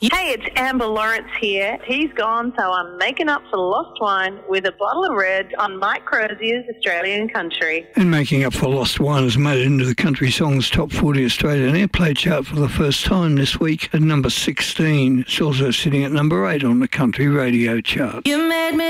Hey, it's Amber Lawrence here. He's gone, so I'm making up for lost wine with a bottle of red on Mike Crozier's Australian Country. And Making Up for Lost Wine has made it into the Country Songs Top 40 Australian Airplay chart for the first time this week at number 16. It's also sitting at number 8 on the Country Radio chart. You made me